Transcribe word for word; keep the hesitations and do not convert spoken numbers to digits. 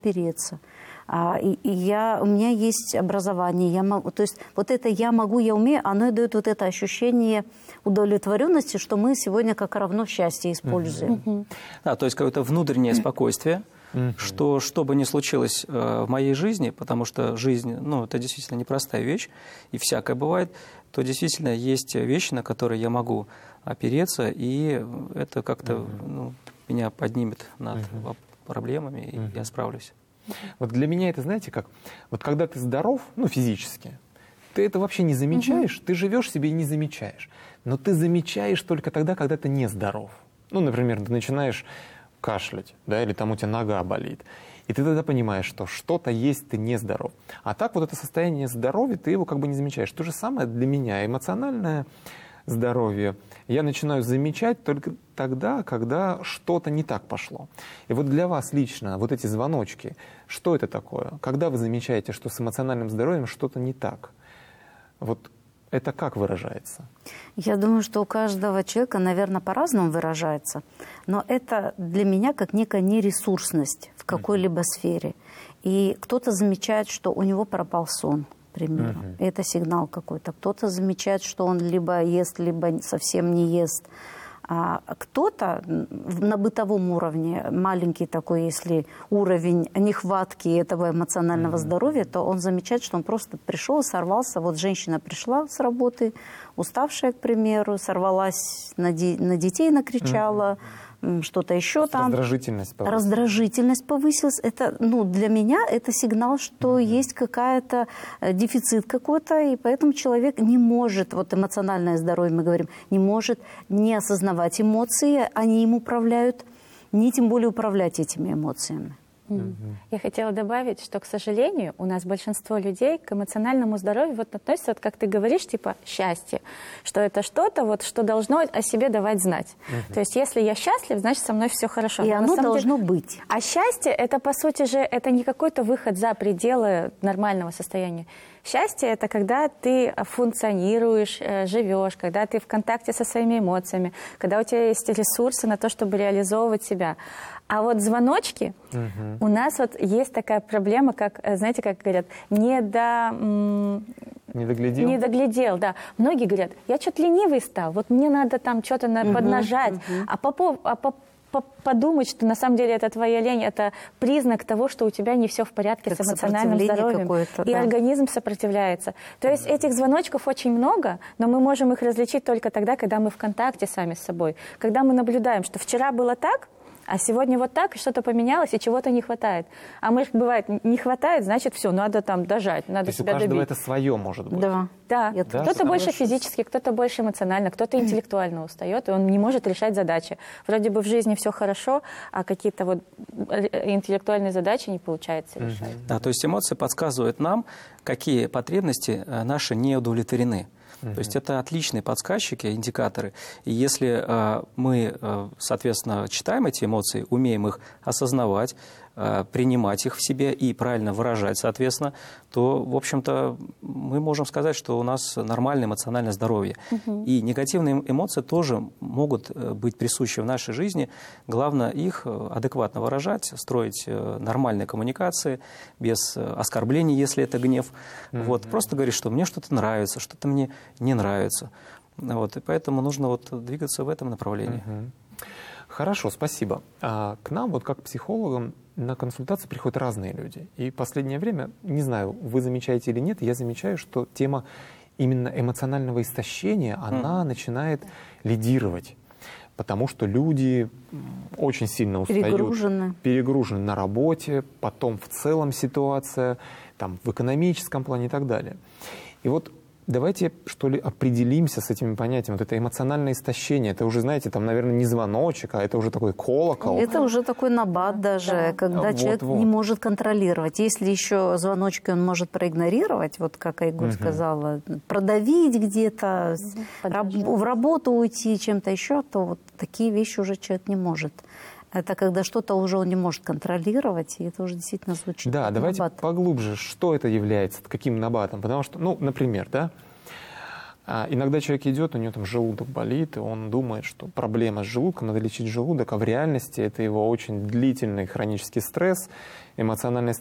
опереться. А, и, и я, у меня есть образование, я могу, то есть вот это «я могу, я умею», оно и дает вот это ощущение удовлетворенности, что мы сегодня как равно счастье используем. Mm-hmm. Да, то есть какое-то внутреннее спокойствие, Mm-hmm. что что бы ни случилось э, в моей жизни, потому что жизнь, ну, это действительно непростая вещь, и всякое бывает, то действительно есть вещи, на которые я могу опереться, и это как-то mm-hmm. ну, меня поднимет над mm-hmm. проблемами, и mm-hmm. я справлюсь. Вот для меня это, знаете, как, вот когда ты здоров, ну, физически, ты это вообще не замечаешь, угу. ты живешь себе и не замечаешь. Но ты замечаешь только тогда, когда ты нездоров. Ну, например, ты начинаешь кашлять, да, или там у тебя нога болит. И ты тогда понимаешь, что что-то есть, ты нездоров. А так вот это состояние здоровья, ты его как бы не замечаешь. То же самое для меня. Эмоциональное здоровье я начинаю замечать только тогда, когда что-то не так пошло. И вот для вас лично вот эти звоночки, что это такое? Когда вы замечаете, что с эмоциональным здоровьем что-то не так? Вот это как выражается? Я думаю, что у каждого человека, наверное, по-разному выражается. Но это для меня как некая нересурсность в какой-либо mm-hmm. сфере. И кто-то замечает, что у него пропал сон, к примеру. Mm-hmm. Это сигнал какой-то. Кто-то замечает, что он либо ест, либо совсем не ест. А кто-то на бытовом уровне, маленький такой, если уровень нехватки этого эмоционального mm-hmm. здоровья, то он замечает, что он просто пришел, сорвался. Вот женщина пришла с работы, уставшая, к примеру, сорвалась на, де- на детей, накричала, mm-hmm. что-то еще там. Раздражительность повысилась. Раздражительность повысилась. Это, ну, для меня это сигнал, что mm-hmm. есть какая-то дефицит какой-то, и поэтому человек не может, вот эмоциональное здоровье мы говорим, не может не осознавать эмоции, они им управляют, не тем более управлять этими эмоциями. Mm-hmm. Я хотела добавить, что, к сожалению, у нас большинство людей к эмоциональному здоровью вот относятся, вот, как ты говоришь, типа счастье, что это что-то, вот, что должно о себе давать знать. Mm-hmm. То есть, если я счастлив, значит, со мной все хорошо. И Но оно должно деле... быть. А счастье, это, по сути же, это не какой-то выход за пределы нормального состояния. Счастье – это когда ты функционируешь, живешь, когда ты в контакте со своими эмоциями, когда у тебя есть ресурсы на то, чтобы реализовывать себя. А вот звоночки, угу. у нас вот есть такая проблема, как, знаете, как говорят, не до... Не доглядел? Не доглядел, да. Многие говорят, я что-то ленивый стал, вот мне надо там что-то угу, поднажать, угу. а по... А по подумать, что на самом деле это твоя лень, это признак того, что у тебя не все в порядке как с эмоциональным здоровьем. И да. организм сопротивляется. То есть этих звоночков очень много, но мы можем их различить только тогда, когда мы в контакте сами с собой. Когда мы наблюдаем, что вчера было так, а сегодня вот так, и что-то поменялось, и чего-то не хватает. А мы, бывает, не хватает, значит, все, надо там дожать, надо То себя добить. То есть у каждого это свое может быть? Да. Да. да. Кто-то больше физически, кто-то больше эмоционально, кто-то интеллектуально устает, и он не может решать задачи. Вроде бы в жизни все хорошо, а какие-то вот интеллектуальные задачи не получается решать. Да, то есть эмоции подсказывают нам, какие потребности наши не удовлетворены. То есть это отличные подсказчики, индикаторы. И если э, мы, э, соответственно, читаем эти эмоции, умеем их осознавать, э, принимать их в себе и правильно выражать, соответственно, то, в общем-то, мы можем сказать, что у нас нормальное эмоциональное здоровье. Угу. И негативные эмоции тоже могут быть присущи в нашей жизни. Главное их адекватно выражать, строить нормальные коммуникации, без оскорблений, если это гнев. Угу. Вот, просто говорить, что мне что-то нравится, что-то мне не нравится. Вот, и поэтому нужно вот двигаться в этом направлении. Угу. Хорошо, спасибо. А к нам, вот как к психологам, на консультации приходят разные люди. И в последнее время, не знаю, вы замечаете или нет, я замечаю, что тема именно эмоционального истощения, она mm. начинает лидировать. Потому что люди очень сильно устают. Перегружены. Перегружены на работе, потом в целом ситуация, там, в экономическом плане и так далее. И вот давайте, что ли, определимся с этими понятиями. Вот это эмоциональное истощение, это уже, знаете, там, наверное, не звоночек, а это уже такой колокол. Это уже такой набат даже, да. когда вот, человек вот. не может контролировать. Если еще звоночки он может проигнорировать, вот как Айгуль угу. сказала, продавить где-то, угу. в работу уйти, чем-то еще, то вот такие вещи уже человек не может. Это когда что-то уже он не может контролировать, и это уже действительно звучит. Да, как давайте набат. Поглубже, что это является, каким набатом. Потому что, ну, например, да, А иногда человек идет, у него там желудок болит, и он думает, что проблема с желудком, надо лечить желудок, а в реальности это его очень длительный хронический стресс, эмоциональное